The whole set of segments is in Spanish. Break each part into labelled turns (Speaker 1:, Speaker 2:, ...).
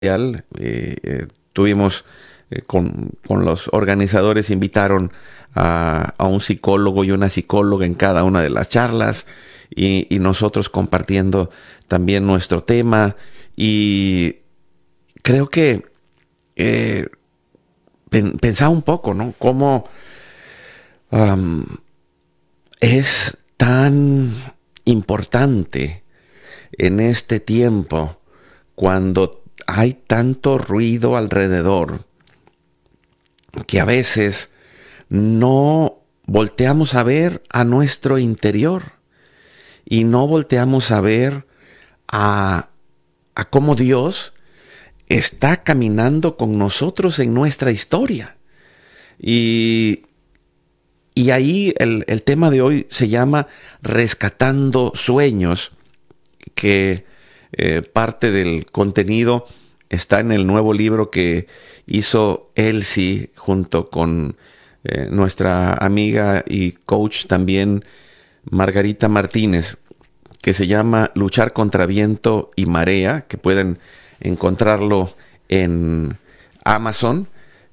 Speaker 1: Tuvimos con los organizadores, invitaron a un psicólogo y una psicóloga en cada una de las charlas y nosotros compartiendo también nuestro tema. Y creo que eh, pensaba un poco, ¿no? Cómo um, es tan importante en este tiempo, cuando hay tanto ruido alrededor, que a veces no volteamos a ver a nuestro interior y no volteamos a ver a, a cómo Dios está caminando con nosotros en nuestra historia. Y, y ahí el tema de hoy se llama Rescatando Sueños, que parte del contenido está en el nuevo libro que hizo Elsie junto con nuestra amiga y coach también Margarita Martínez, que se llama Luchar contra viento y marea, que pueden encontrarlo en Amazon.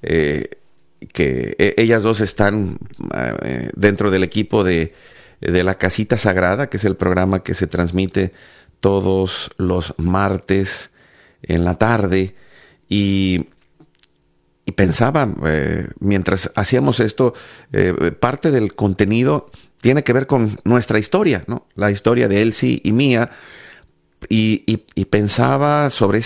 Speaker 1: Ellas dos están dentro del equipo de La Casita Sagrada, que es el programa que se transmite todos los martes en la tarde. Y pensaba, mientras hacíamos esto, parte del contenido tiene que ver con nuestra historia, ¿no? La historia de Elsie y mía. Y pensaba sobre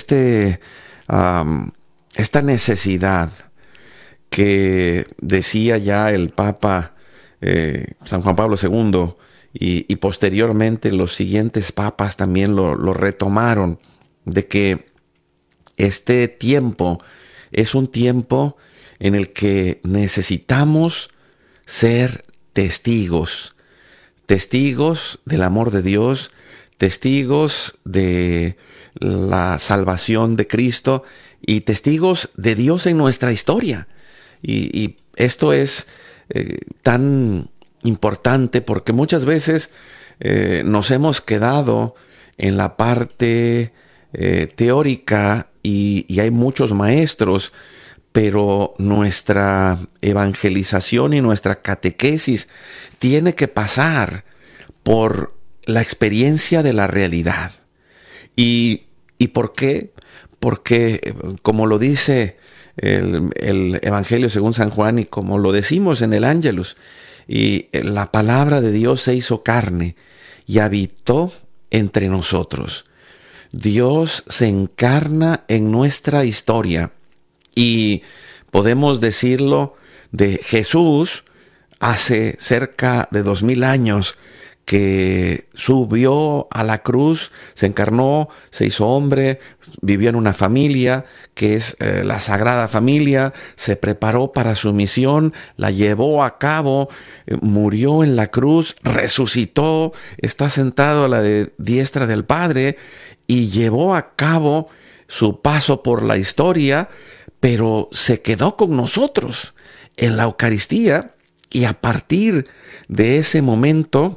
Speaker 1: esta necesidad que decía ya el Papa San Juan Pablo II, y posteriormente los siguientes papas también lo retomaron, de que este tiempo es un tiempo en el que necesitamos ser testigos, testigos del amor de Dios, testigos de la salvación de Cristo y testigos de Dios en nuestra historia. Y esto es tan importante porque muchas veces nos hemos quedado en la parte teórica y hay muchos maestros, pero nuestra evangelización y nuestra catequesis tiene que pasar por la experiencia de la realidad. ¿Y por qué? Porque, como lo dice el Evangelio según San Juan y como lo decimos en el Ángelus, y la palabra de Dios se hizo carne y habitó entre nosotros. Dios se encarna en nuestra historia y podemos decirlo de Jesús hace cerca de 2000 años, que subió a la cruz, se encarnó, se hizo hombre, vivió en una familia que es la Sagrada Familia, se preparó para su misión, la llevó a cabo, murió en la cruz, resucitó, está sentado a la diestra del Padre y llevó a cabo su paso por la historia, pero se quedó con nosotros en la Eucaristía. Y a partir de ese momento,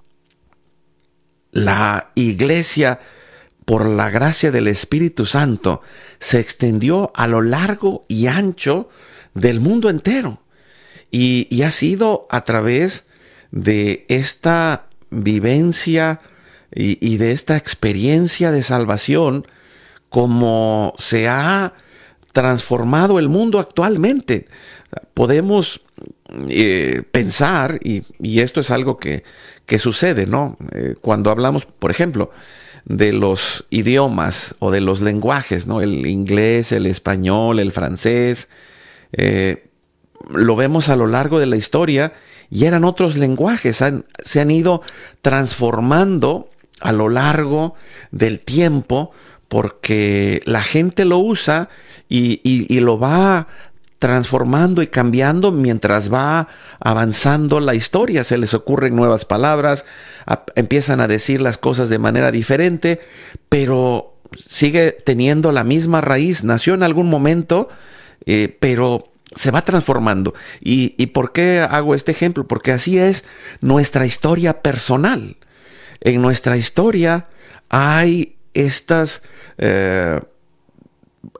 Speaker 1: la Iglesia, por la gracia del Espíritu Santo, se extendió a lo largo y ancho del mundo entero. Y ha sido a través de esta vivencia y de esta experiencia de salvación como se ha transformado el mundo actualmente. Podemos pensar, y esto es algo que sucede, ¿no? Cuando hablamos, por ejemplo, de los idiomas o de los lenguajes, ¿no? El inglés, el español, el francés, lo vemos a lo largo de la historia y eran otros lenguajes, se han ido transformando a lo largo del tiempo porque la gente lo usa y lo va transformando y cambiando mientras va avanzando la historia. Se les ocurren nuevas palabras, empiezan a decir las cosas de manera diferente, pero sigue teniendo la misma raíz. Nació en algún momento, pero se va transformando. ¿Y por qué hago este ejemplo? Porque así es nuestra historia personal. En nuestra historia hay estas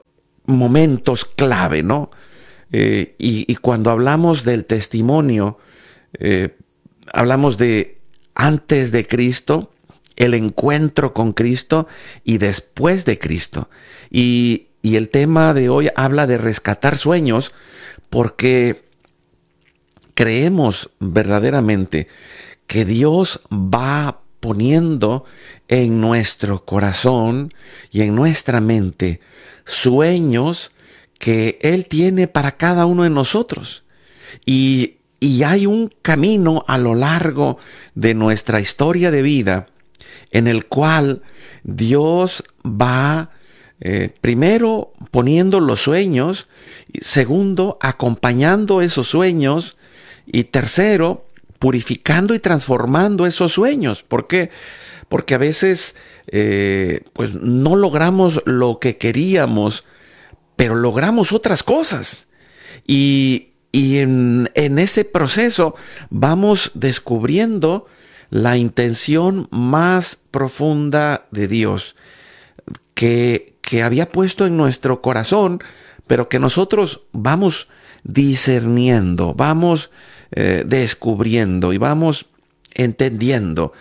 Speaker 1: momentos clave, ¿no? Y cuando hablamos del testimonio, hablamos de antes de Cristo, el encuentro con Cristo y después de Cristo. Y el tema de hoy habla de rescatar sueños porque creemos verdaderamente que Dios va poniendo en nuestro corazón y en nuestra mente sueños que Él tiene para cada uno de nosotros. Y hay un camino a lo largo de nuestra historia de vida en el cual Dios va primero poniendo los sueños, segundo acompañando esos sueños y tercero purificando y transformando esos sueños. ¿Por qué? Porque a veces pues no logramos lo que queríamos, pero logramos otras cosas. Y en ese proceso vamos descubriendo la intención más profunda de Dios que había puesto en nuestro corazón, pero que nosotros vamos discerniendo, vamos descubriendo y vamos entendiendo.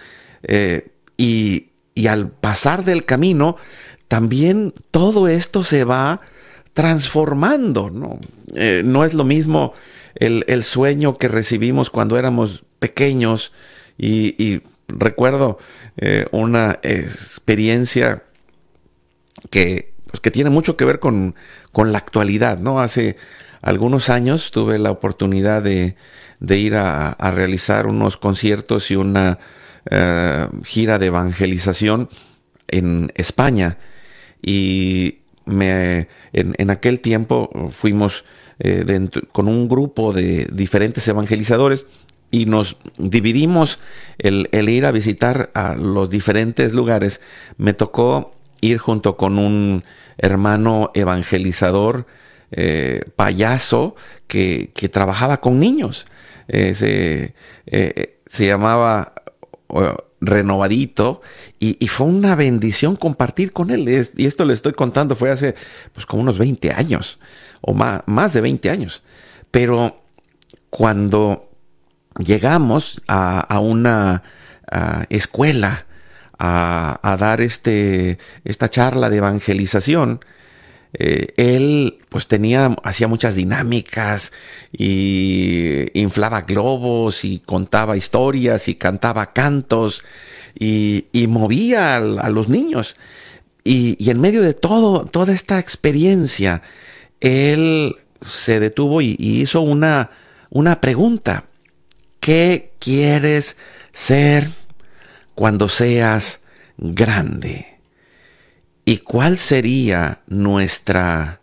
Speaker 1: Y al pasar del camino, también todo esto se va transformando, ¿no? No es lo mismo el sueño que recibimos cuando éramos pequeños y recuerdo una experiencia que tiene mucho que ver con la actualidad, ¿no? Hace algunos años tuve la oportunidad de ir a realizar unos conciertos y una gira de evangelización en España y en aquel tiempo fuimos con un grupo de diferentes evangelizadores y nos dividimos el ir a visitar a los diferentes lugares. Me tocó ir junto con un hermano evangelizador, payaso, que trabajaba con niños. Se llamaba Renovadito y fue una bendición compartir con él. Y esto le estoy contando, fue hace pues como unos 20 años o más de 20 años. Pero cuando llegamos a una escuela a dar esta charla de evangelización, él pues hacía muchas dinámicas y inflaba globos y contaba historias y cantaba cantos y movía a los niños. Y en medio de toda esta experiencia, él se detuvo y hizo una pregunta. ¿Qué quieres ser cuando seas grande? ¿Y cuál sería nuestra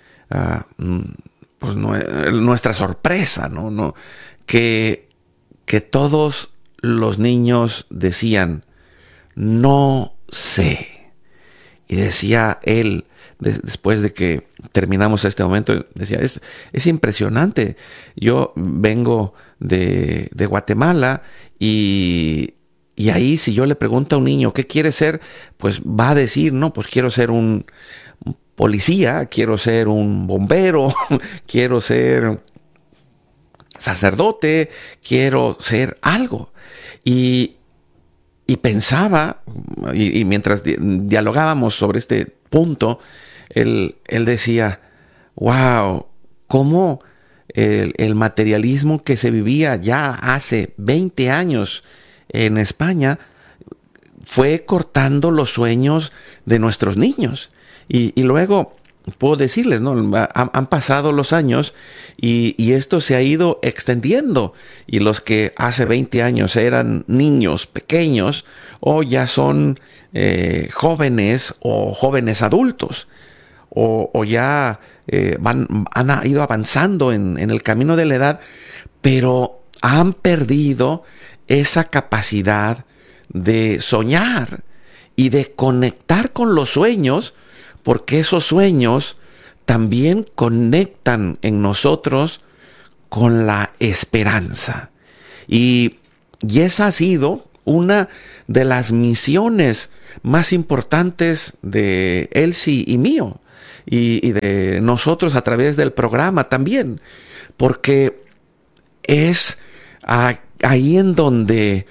Speaker 1: sorpresa, ¿no? Que todos los niños decían, no sé. Y decía él, después de que terminamos este momento, decía, es impresionante. Yo vengo de Guatemala y ahí si yo le pregunto a un niño ¿qué quiere ser? Pues va a decir, no, pues quiero ser un policía, quiero ser un bombero, quiero ser sacerdote, quiero ser algo. Y pensaba, y mientras dialogábamos sobre este punto, él decía, wow, cómo el materialismo que se vivía ya hace 20 años en España fue cortando los sueños de nuestros niños. Y luego puedo decirles, ¿no? Han pasado los años y esto se ha ido extendiendo. Y los que hace 20 años eran niños pequeños, o ya son jóvenes o jóvenes adultos, o ya han ido avanzando en el camino de la edad, pero han perdido esa capacidad de soñar y de conectar con los sueños, porque esos sueños también conectan en nosotros con la esperanza. Y esa ha sido una de las misiones más importantes de Elsie y mío. y de nosotros a través del programa también, porque es ahí en donde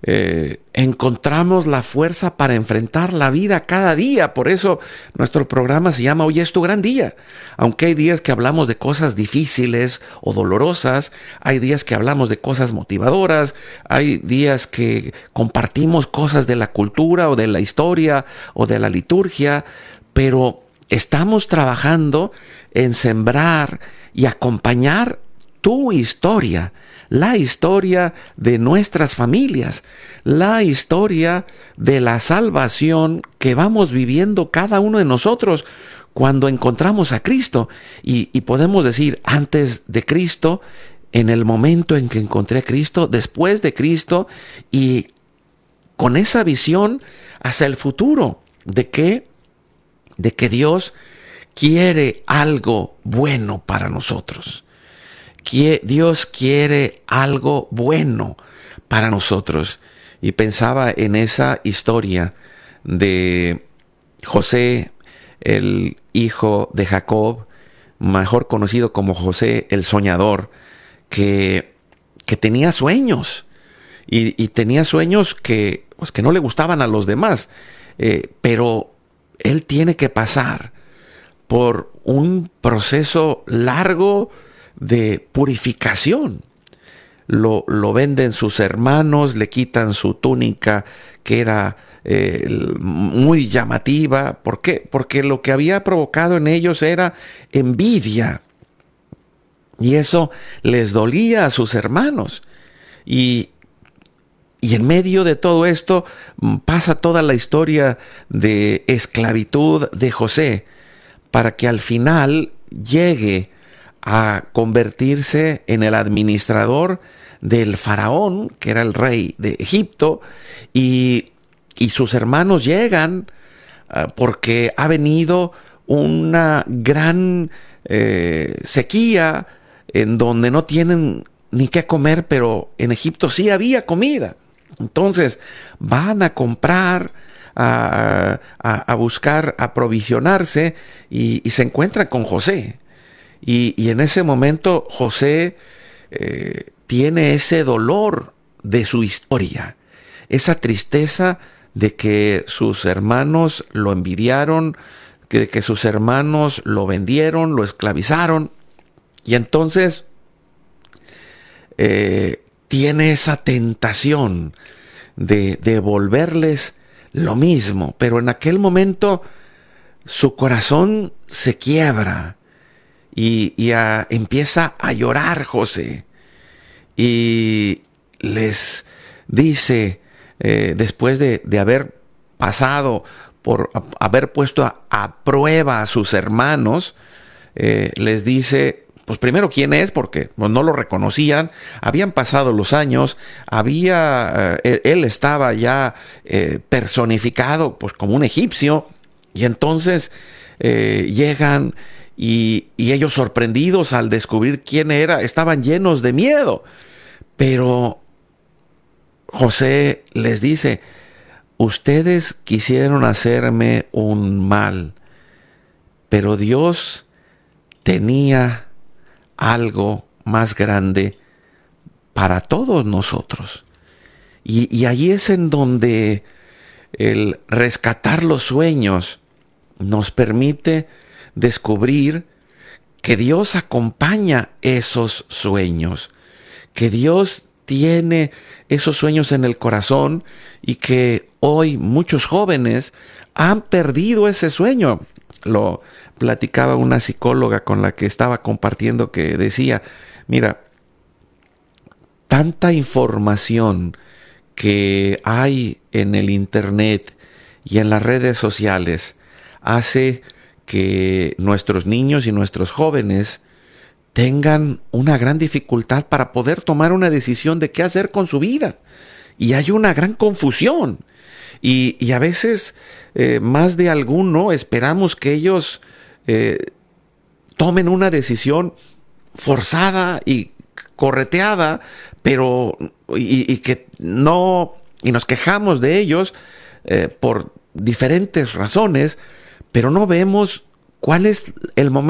Speaker 1: encontramos la fuerza para enfrentar la vida cada día. Por eso nuestro programa se llama Hoy es tu gran día. Aunque hay días que hablamos de cosas difíciles o dolorosas, hay días que hablamos de cosas motivadoras, hay días que compartimos cosas de la cultura o de la historia o de la liturgia, pero estamos trabajando en sembrar y acompañar tu historia, la historia de nuestras familias, la historia de la salvación que vamos viviendo cada uno de nosotros cuando encontramos a Cristo. Y podemos decir, antes de Cristo, en el momento en que encontré a Cristo, después de Cristo, y con esa visión hacia el futuro de que Dios quiere algo bueno para nosotros. Dios quiere algo bueno para nosotros. Y pensaba en esa historia de José, el hijo de Jacob, mejor conocido como José el soñador, que tenía sueños. Y tenía sueños que no le gustaban a los demás. Pero él tiene que pasar por un proceso largo de purificación. Lo venden sus hermanos, le quitan su túnica que era muy llamativa. ¿Por qué? Porque lo que había provocado en ellos era envidia. Y eso les dolía a sus hermanos. Y en medio de todo esto pasa toda la historia de esclavitud de José, para que al final llegue a convertirse en el administrador del faraón, que era el rey de Egipto, y sus hermanos llegan porque ha venido una gran sequía en donde no tienen ni qué comer, pero en Egipto sí había comida. Entonces van a comprar, a buscar aprovisionarse, y se encuentran con José. Y en ese momento José tiene ese dolor de su historia, esa tristeza de que sus hermanos lo envidiaron, de que sus hermanos lo vendieron, lo esclavizaron. Y entonces tiene esa tentación de devolverles lo mismo, pero en aquel momento su corazón se quiebra y empieza a llorar José, y les dice, después de haber pasado por haber puesto a prueba a sus hermanos, les dice, pues primero quién es, porque no lo reconocían, habían pasado los años, él estaba ya personificado pues como un egipcio, y entonces llegan y ellos, sorprendidos al descubrir quién era, estaban llenos de miedo. Pero José les dice, ustedes quisieron hacerme un mal, pero Dios tenía algo más grande para todos nosotros. Y allí es en donde el rescatar los sueños nos permite descubrir que Dios acompaña esos sueños, que Dios tiene esos sueños en el corazón, y que hoy muchos jóvenes han perdido ese sueño. Lo platicaba una psicóloga con la que estaba compartiendo, que decía, mira, tanta información que hay en el internet y en las redes sociales hace que nuestros niños y nuestros jóvenes tengan una gran dificultad para poder tomar una decisión de qué hacer con su vida. Y hay una gran confusión. Y a veces, más de alguno, esperamos que ellos tomen una decisión forzada y correteada, pero que no, y nos quejamos de ellos por diferentes razones, pero no vemos ¿Cuál es el momento